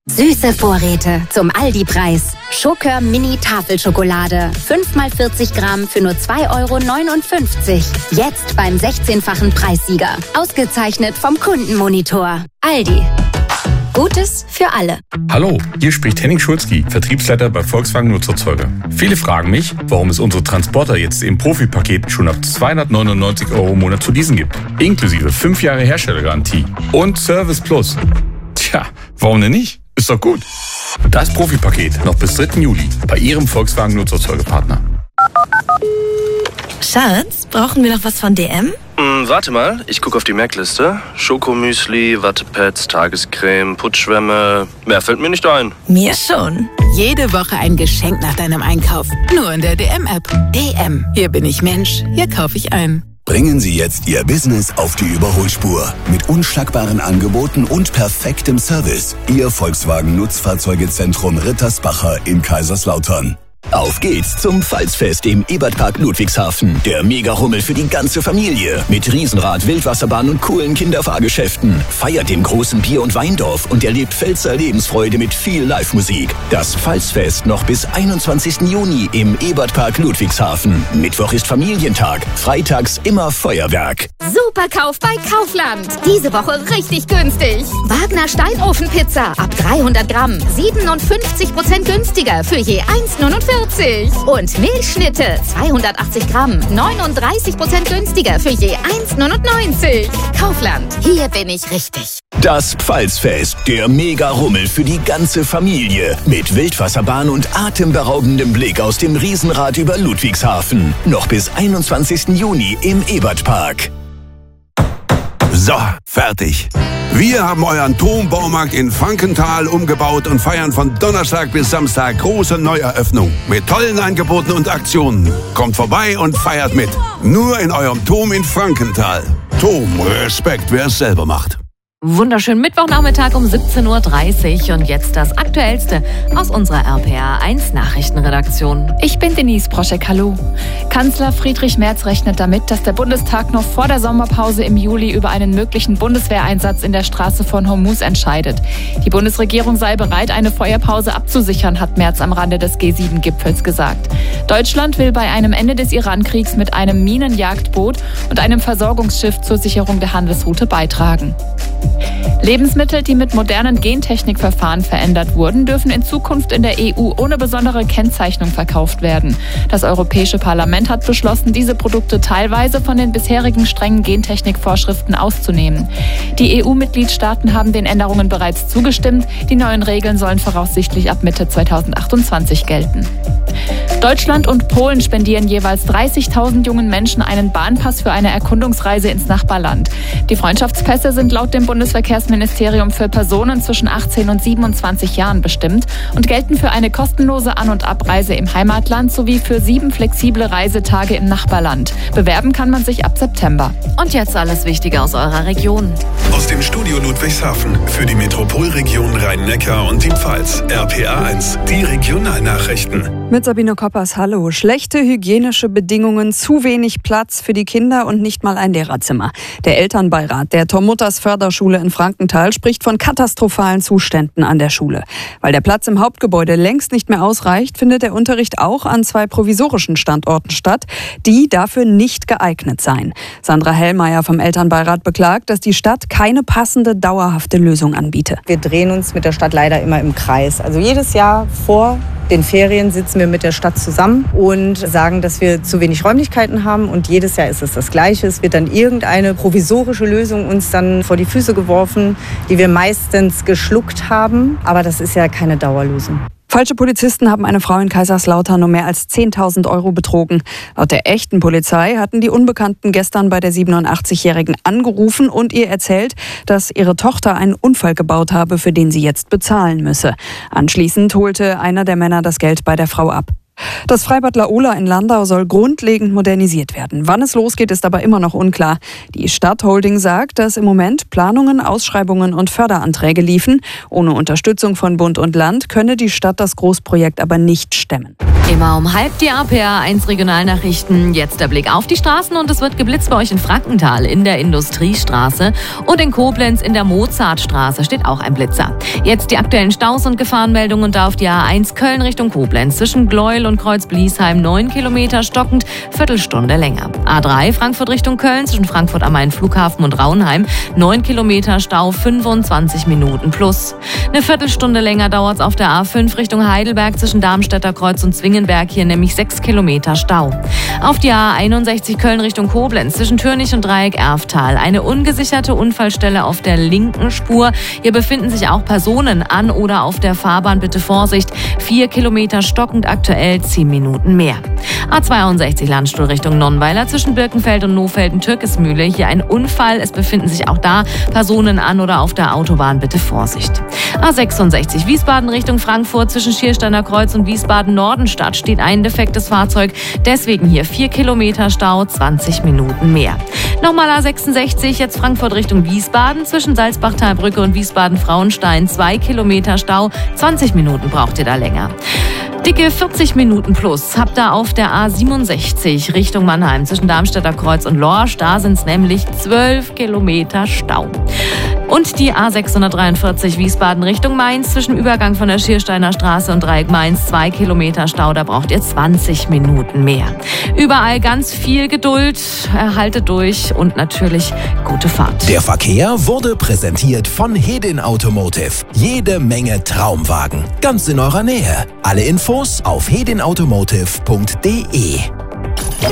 Süße Vorräte zum Aldi-Preis. Schokör Mini Tafelschokolade. 5x40 Gramm für nur 2,59 €. Jetzt beim 16-fachen Preissieger. Ausgezeichnet vom Kundenmonitor. Aldi. Gutes für alle. Hallo, hier spricht Henning Schulzki, Vertriebsleiter bei Volkswagen Nutzerzeuger. Viele fragen mich, warum es unsere Transporter jetzt im Profipaket schon ab 299 € im Monat zu leasen gibt. Inklusive 5 Jahre Herstellergarantie und Service Plus. Tja, warum denn nicht? Ist doch gut. Das Profipaket noch bis 3. Juli bei Ihrem Volkswagen Nutzerzeugerpartner. Schatz, brauchen wir noch was von DM? Warte mal, ich gucke auf die Merkliste. Schokomüsli, Wattepads, Tagescreme, Putzschwämme. Mehr fällt mir nicht ein. Mir schon. Jede Woche ein Geschenk nach deinem Einkauf. Nur in der DM-App. DM. Hier bin ich Mensch. Hier kaufe ich ein. Bringen Sie jetzt Ihr Business auf die Überholspur. Mit unschlagbaren Angeboten und perfektem Service. Ihr Volkswagen Nutzfahrzeugezentrum Rittersbacher in Kaiserslautern. Auf geht's zum Pfalzfest im Ebertpark Ludwigshafen. Der Mega-Rummel für die ganze Familie. Mit Riesenrad, Wildwasserbahn und coolen Kinderfahrgeschäften. Feiert den großen Bier- und Weindorf und erlebt Pfälzer Lebensfreude mit viel Live-Musik. Das Pfalzfest noch bis 21. Juni im Ebertpark Ludwigshafen. Mittwoch ist Familientag, freitags immer Feuerwerk. Superkauf bei Kaufland. Diese Woche richtig günstig. Wagner Steinofenpizza ab 300 Gramm. 57% günstiger für je 1,49. Und Milchschnitte 280 Gramm. 39% günstiger für je 1,99. Kaufland. Hier bin ich richtig. Das Pfalzfest, der Mega-Rummel für die ganze Familie. Mit Wildwasserbahn und atemberaubendem Blick aus dem Riesenrad über Ludwigshafen. Noch bis 21. Juni im Ebertpark. So, fertig. Wir haben euren Turmbaumarkt in Frankenthal umgebaut und feiern von Donnerstag bis Samstag große Neueröffnung. Mit tollen Angeboten und Aktionen. Kommt vorbei und feiert mit. Nur in eurem Turm in Frankenthal. Turm, Respekt, wer es selber macht. Wunderschönen Mittwochnachmittag um 17:30 Uhr und jetzt das Aktuellste aus unserer RPA1 Nachrichtenredaktion. Ich bin Denise Proschek, hallo. Kanzler Friedrich Merz rechnet damit, dass der Bundestag noch vor der Sommerpause im Juli über einen möglichen Bundeswehreinsatz in der Straße von Hormuz entscheidet. Die Bundesregierung sei bereit, eine Feuerpause abzusichern, hat Merz am Rande des G7-Gipfels gesagt. Deutschland will bei einem Ende des Iran-Kriegs mit einem Minenjagdboot und einem Versorgungsschiff zur Sicherung der Handelsroute beitragen. Lebensmittel, die mit modernen Gentechnikverfahren verändert wurden, dürfen in Zukunft in der EU ohne besondere Kennzeichnung verkauft werden. Das Europäische Parlament hat beschlossen, diese Produkte teilweise von den bisherigen strengen Gentechnikvorschriften auszunehmen. Die EU-Mitgliedstaaten haben den Änderungen bereits zugestimmt. Die neuen Regeln sollen voraussichtlich ab Mitte 2028 gelten. Deutschland und Polen spendieren jeweils 30.000 jungen Menschen einen Bahnpass für eine Erkundungsreise ins Nachbarland. Die Freundschaftspässe sind laut dem Bundesverkehrsministerium für Personen zwischen 18 und 27 Jahren bestimmt und gelten für eine kostenlose An- und Abreise im Heimatland sowie für 7 flexible Reisetage im Nachbarland. Bewerben kann man sich ab September. Und jetzt alles Wichtige aus eurer Region. Aus dem Studio Ludwigshafen für die Metropolregion Rhein-Neckar und die Pfalz. RPA1, die Regionalnachrichten. Mit Sabine Koppers, hallo. Schlechte hygienische Bedingungen, zu wenig Platz für die Kinder und nicht mal ein Lehrerzimmer. Der Elternbeirat der Tom-Mutters Förderschule in Frankenthal spricht von katastrophalen Zuständen an der Schule. Weil der Platz im Hauptgebäude längst nicht mehr ausreicht, findet der Unterricht auch an 2 provisorischen Standorten statt, die dafür nicht geeignet seien. Sandra Hellmeier vom Elternbeirat beklagt, dass die Stadt keine passende, dauerhafte Lösung anbiete. Wir drehen uns mit der Stadt leider immer im Kreis. Also jedes Jahr vor den Ferien sitzen wir mit der Stadt zusammen und sagen, dass wir zu wenig Räumlichkeiten haben. Und jedes Jahr ist es das Gleiche. Es wird dann irgendeine provisorische Lösung uns dann vor die Füße geworfen, die wir meistens geschluckt haben. Aber das ist ja keine Dauerlösung. Falsche Polizisten haben eine Frau in Kaiserslautern um mehr als 10.000 € betrogen. Laut der echten Polizei hatten die Unbekannten gestern bei der 87-Jährigen angerufen und ihr erzählt, dass ihre Tochter einen Unfall gebaut habe, für den sie jetzt bezahlen müsse. Anschließend holte einer der Männer das Geld bei der Frau ab. Das Freibad Laola in Landau soll grundlegend modernisiert werden. Wann es losgeht, ist aber immer noch unklar. Die Stadtholding sagt, dass im Moment Planungen, Ausschreibungen und Förderanträge liefen. Ohne Unterstützung von Bund und Land könne die Stadt das Großprojekt aber nicht stemmen. Immer um halb die RPA1 Regionalnachrichten. Jetzt der Blick auf die Straßen und es wird geblitzt bei euch in Frankenthal in der Industriestraße und in Koblenz in der Mozartstraße steht auch ein Blitzer. Jetzt die aktuellen Staus und Gefahrenmeldungen und da auf die A1 Köln Richtung Koblenz zwischen Gleuel und Kreuz-Bliesheim 9 Kilometer stockend, Viertelstunde länger. A3 Frankfurt Richtung Köln zwischen Frankfurt am Main Flughafen und Raunheim 9 Kilometer Stau, 25 Minuten plus. Eine Viertelstunde länger dauert es auf der A5 Richtung Heidelberg zwischen Darmstädter Kreuz und Zwingenberg, hier nämlich 6 Kilometer Stau. Auf die A61 Köln Richtung Koblenz zwischen Türnich und Dreieck Erftal eine ungesicherte Unfallstelle auf der linken Spur. Hier befinden sich auch Personen an oder auf der Fahrbahn. Bitte Vorsicht. 4 Kilometer stockend, aktuell 10 Minuten mehr. A62 Landstuhl Richtung Nonnweiler zwischen Birkenfeld und Nohfelden-Türkismühle. Hier ein Unfall. Es befinden sich auch da Personen an oder auf der Autobahn. Bitte Vorsicht. A66 Wiesbaden Richtung Frankfurt zwischen Schiersteiner Kreuz und Wiesbaden-Nordenstadt steht ein defektes Fahrzeug. Deswegen hier 4 Kilometer Stau, 20 Minuten mehr. Nochmal A66, jetzt Frankfurt Richtung Wiesbaden zwischen Salzbachtalbrücke und Wiesbaden-Frauenstein. 2 Kilometer Stau, 20 Minuten braucht ihr da länger. Dicke 40 Minuten plus habt ihr auf der A67 Richtung Mannheim zwischen Darmstädter Kreuz und Lorsch. Da sind es nämlich 12 Kilometer Stau. Und die A643 Wiesbaden Richtung Mainz zwischen Übergang von der Schiersteiner Straße und Dreieck Mainz 2 Kilometer Stau, da braucht ihr 20 Minuten mehr. Überall ganz viel Geduld, haltet durch und natürlich gute Fahrt. Der Verkehr wurde präsentiert von Hedin Automotive. Jede Menge Traumwagen, ganz in eurer Nähe. Alle Infos auf hedinautomotive.de.